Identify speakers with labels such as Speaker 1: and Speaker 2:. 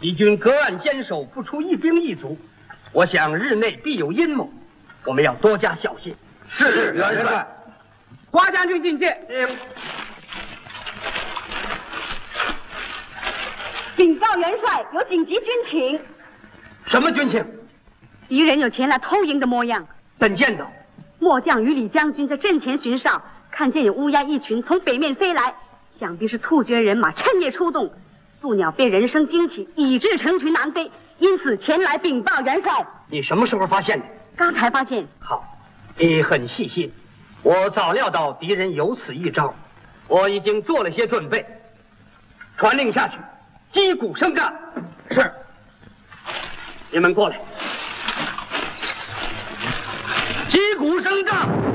Speaker 1: 敌军隔岸坚守，不出一兵一卒，我想日内必有阴谋，我们要多加小心。
Speaker 2: 是元帅。
Speaker 3: 花将军觐见。
Speaker 4: 禀报元帅，有紧急军情。
Speaker 1: 什么军情？
Speaker 4: 敌人有前来偷营的模样。
Speaker 1: 怎见到？
Speaker 4: 末将与李将军在阵前巡哨，看见有乌鸦一群从北面飞来，想必是突厥人马趁夜出动。宿鸟被人声惊起，以致成群南飞，因此前来禀报元帅。
Speaker 1: 你什么时候发现的？
Speaker 4: 刚才发现。
Speaker 1: 好，你很细心。我早料到敌人有此一招，我已经做了些准备。传令下去，击鼓声战。是。你们过来。击鼓声战。